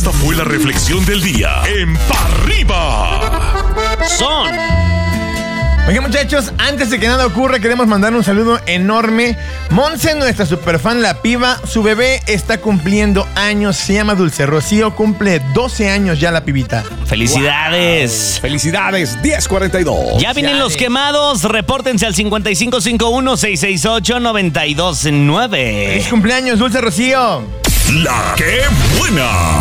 Esta fue la reflexión del día en Pa' Arriba. Son. Oye, muchachos, antes de que nada ocurra, queremos mandar un saludo enorme. Monse, nuestra superfan, la piba, su bebé está cumpliendo años, se llama Dulce Rocío, cumple 12 años ya la pibita. ¡Felicidades! Wow. ¡Felicidades! 10:42. Ya vienen los quemados, repórtense al 5551-668-929. ¡Feliz cumpleaños, Dulce Rocío! La que buena.